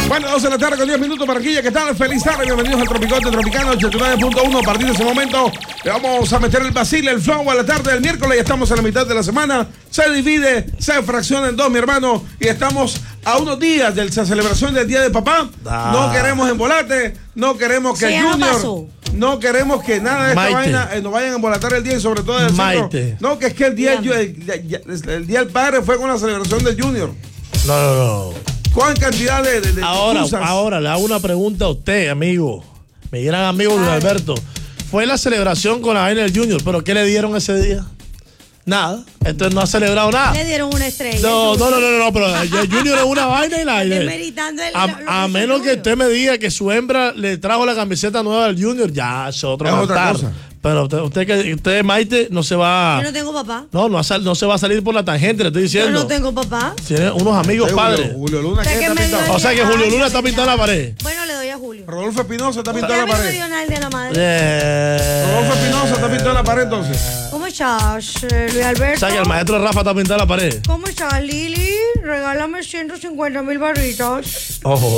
Bueno, 12 de la tarde con 10 minutos, Barranquilla, ¿qué tal? Feliz tarde, bienvenidos al Tropicote Tropicano 89.1. A partir de ese momento le vamos a meter el vacile, el flow a la tarde del miércoles. Ya estamos a la mitad de la semana, se divide, se fracciona en dos, mi hermano, y estamos a unos días de la celebración del Día de Papá. No queremos embolate, no queremos que el Junior, no queremos que nada de esta vaina nos vayan a embolatar el día, y sobre todo el centro. No, que es que el día del padre fue con la celebración del Junior. No. ¿Cuál cantidad de Ahora le hago una pregunta a usted, amigo, mi gran amigo Luis Alberto. Fue la celebración con la vaina del Junior, pero ¿qué le dieron ese día? Nada. Entonces no ha celebrado nada. Le dieron una estrella. No, pero el Junior es una vaina y la a menos que usted me diga que su hembra le trajo la camiseta nueva del Junior, ya es otra cosa. Pero usted, Maite, no se va. Yo no tengo papá. No se va a salir por la tangente, le estoy diciendo. Yo no tengo papá. Tiene unos amigos padres. Julio Luna, ¿qué está pintado? O sea que Julio Luna está pintado en la pared. Bueno, le doy a Julio. Rodolfo Espinosa está pintado en la pared. De la madre. Rodolfo Espinosa está pintado en la pared, entonces. ¿Cómo estás, Luis Alberto? O sea que el maestro Rafa está pintado en la pared. ¿Cómo estás, Lili? Regálame 150,000 barritas. Ojo.